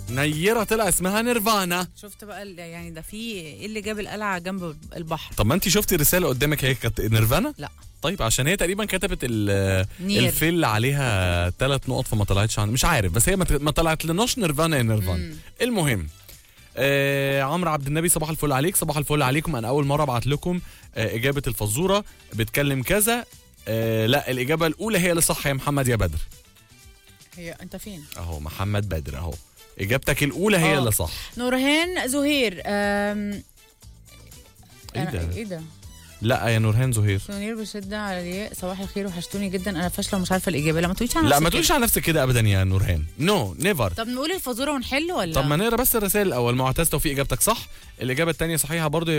نيرة طلع اسمها نيرفانا. شفت بقى يعني ده في ايه اللي جاب القلعه جنب البحر؟ طب ما انت شفتي الرساله قدامك هي كانت نيرفانا؟ لا. طيب عشان هي تقريبا كتبت الفيل عليها 3 نقط فما طلعتش مش عارف، بس هي ما طلعت لناش نيرفانا يا نيرفانا. المهم عمرو عبد النبي صباح الفل عليك. صباح الفل عليكم. انا اول مره ابعت لكم اجابه الفزوره بتكلم كذا. لا الاجابه الاولى هي اللي صح يا محمد يا بدر. هي انت فين اهو محمد بدر اهو، اجابتك الاولى هي اللي صح. نورهان زهير. ايه ده؟ لا يا نورهان زهير. سونير بشده على الياء. صباح الخير وحشتوني جدا. انا فاشله ومش عارفه الاجابه. لا ما تقوليش على نفسك. لا ما تقوليش على نفسك كده ابدا يا نورهان. نو نيفر. طب نقول الفزوره ونحل ولا؟ طب ما نقرا بس الرسائل الاول. معتز توفيق اجابتك صح. الاجابه الثانيه صحيحه برضه.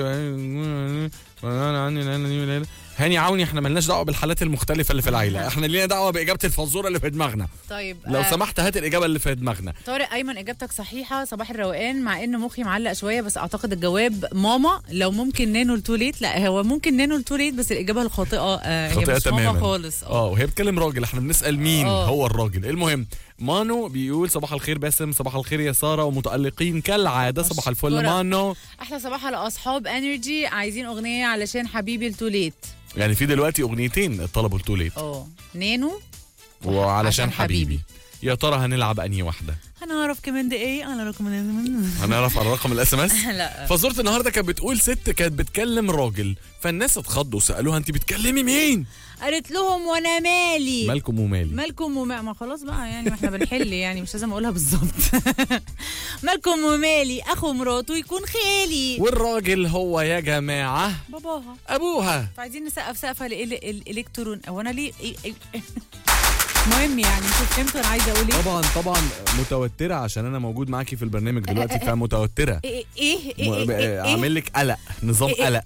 هاني عوني احنا ملناش دعوه بالحالات المختلفه اللي في العيله، احنا لينا دعوه باجابه الفزوره اللي في دماغنا. طيب لو سمحت هات الاجابه اللي في دماغنا. طارق ايمن اجابتك صحيحه. صباح الروقان. مع ان مخي معلق شويه بس اعتقد الجواب ماما. لو ممكن نانو التوليت. لا هو ممكن نانو التوليت بس الاجابه الخاطئه هي مش تماما. ماما خالص. وهي بتكلم راجل، احنا بنسال مين هو الراجل. المهم مانو بيقول صباح الخير باسم. صباح الخير يا ساره ومتالقين كالعاده. صباح الفل مانو. احلى صباح على اصحاب انرجي. عايزين اغنيه علشان حبيبي التوليت. يعني في دلوقتي اغنيتين طلبوا التوليت. نانو وعلشان حبيبي. يا ترى هنلعب انهي واحده؟ هنعرف كمان دقايق على هنعرف على رقم الاس ام اس. لا فزورة النهارده كانت بتقول ست كانت بتكلم راجل، فالناس اتخضوا وسالوها انت بتكلمي مين؟ قالت لهم وانا مالي. مالكم ومالي. ما خلاص بقى يعني ما احنا بنحل يعني مش لازم اقولها بالظبط. مالكم ومالي اخو مراته يكون خالي. والراجل هو يا جماعه باباها ابوها. فعايزين نسقف سقفه الالكترون. او انا ليه المهم يعني شوف فهمت انا عايزه اقول ايه. طبعا متوتره عشان انا موجود معاكي في البرنامج دلوقتي فمتوتره. اعمل لك قلق، نظام قلق.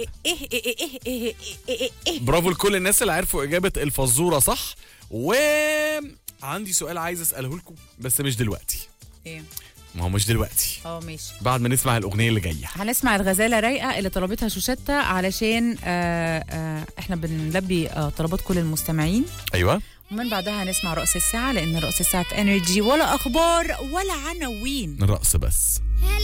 برافو لكل الناس اللي عرفوا اجابه الفزوره صح. وعندي سؤال عايز اساله لكم بس مش دلوقتي. ايه؟ ما هو مش دلوقتي. ماشي. بعد ما نسمع الاغنيه اللي جايه هنسمع الغزاله رايقه اللي طلبتها شوشتة علشان احنا بنلبي طلبات كل المستمعين. ايوه. ومن بعدها هنسمع رأس الساعة لأن رأس الساعة في انرجي ولا أخبار ولا عناوين. الرقص بس.